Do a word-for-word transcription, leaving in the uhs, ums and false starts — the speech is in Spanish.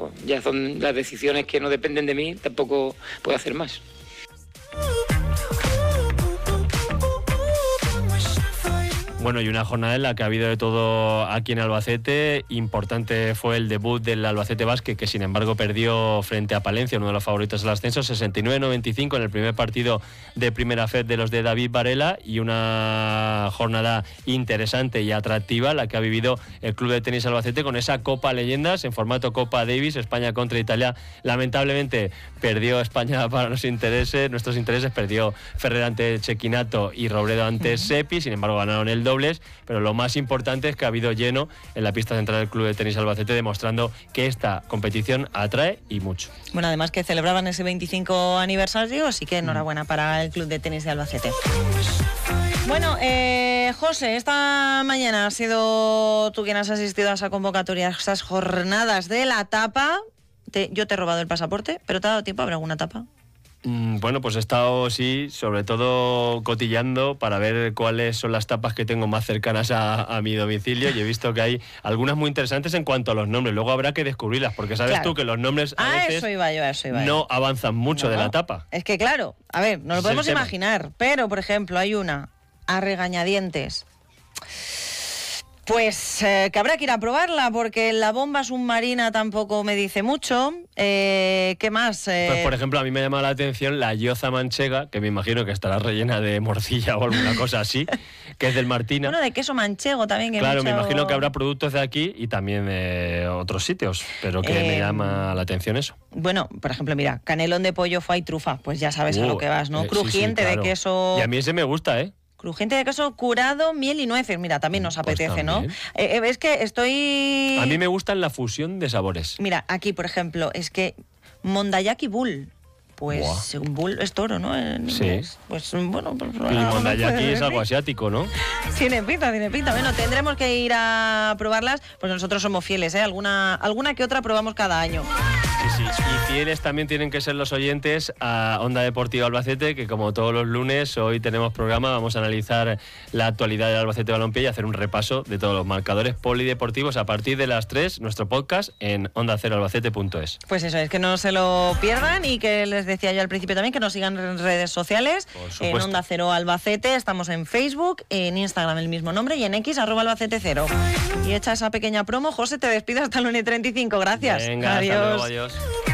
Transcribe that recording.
bueno, ya son las decisiones que no dependen de mí, tampoco puedo hacer más. Bueno, y una jornada en la que ha habido de todo aquí en Albacete. Importante fue el debut del Albacete Basket, que sin embargo perdió frente a Palencia, uno de los favoritos del ascenso, sesenta y nueve noventa y cinco en el primer partido de primera F E D de los de David Varela, y una jornada interesante y atractiva la que ha vivido el Club de Tenis Albacete con esa Copa Leyendas en formato Copa Davis, España contra Italia. Lamentablemente perdió España para nuestros intereses, nuestros intereses perdió Ferrer ante Cecchinato y Robledo ante Sepi, sin embargo ganaron el dobles, pero lo más importante es que ha habido lleno en la pista central del Club de Tenis Albacete, demostrando que esta competición atrae y mucho. Bueno, además que celebraban ese veinticinco aniversario, así que enhorabuena para el Club de Tenis de Albacete. Bueno, eh, José, esta mañana has sido tú quien has asistido a esa convocatoria, a esas jornadas de la tapa. Te, yo te he robado el pasaporte, pero ¿te ha dado tiempo a ver alguna tapa? Bueno, pues he estado, sí, sobre todo cotillando para ver cuáles son las tapas que tengo más cercanas a, a mi domicilio, y he visto que hay algunas muy interesantes en cuanto a los nombres. Luego habrá que descubrirlas, porque sabes claro. tú que los nombres a ah, veces eso iba yo, eso iba yo. no avanzan mucho no. de la tapa. Es que claro, a ver, nos lo podemos imaginar, pero por ejemplo hay una a regañadientes. Pues eh, que habrá que ir a probarla, porque la bomba submarina tampoco me dice mucho. Eh, ¿Qué más? Eh... Pues por ejemplo, a mí me llama la atención la yoza manchega, que me imagino que estará rellena de morcilla o alguna cosa así, que es del Martina. Bueno, de queso manchego también. Que claro, mucho... me imagino que habrá productos de aquí y también de otros sitios, pero que eh... me llama la atención eso. Bueno, por ejemplo, mira, canelón de pollo, foie y trufa, pues ya sabes uh, a lo que vas, ¿no? Eh, Crujiente sí, sí, claro. de queso... Y a mí ese me gusta, ¿eh? Crujiente de queso curado, miel y nueces. Mira, también nos apetece, pues también. ¿no? Eh, es que estoy... A mí me gustan la fusión de sabores. Mira, aquí, por ejemplo, es que Mondayaki Bull. Pues un bull es toro, ¿no? En sí. Inglés. Pues bueno... Pues, y Mondayaki es algo asiático, ¿no? Tiene pinta, tiene pinta. Bueno, tendremos que ir a probarlas, pues nosotros somos fieles, ¿eh? Alguna, alguna que otra probamos cada año. Sí, sí. Y fieles también tienen que ser los oyentes a Onda Deportiva Albacete, que como todos los lunes, hoy tenemos programa, vamos a analizar la actualidad del Albacete Balompié y hacer un repaso de todos los marcadores polideportivos a partir de las tres, nuestro podcast en onda cero albacete punto es. Pues eso, es que no se lo pierdan, y que les decía yo al principio también que nos sigan en redes sociales, en Onda Cero Albacete, estamos en Facebook, en Instagram el mismo nombre, y en X, arroba Albacete Cero. Y hecha esa pequeña promo, José, te despido hasta el lunes treinta y cinco, gracias. Venga, adiós. Hasta luego, adiós.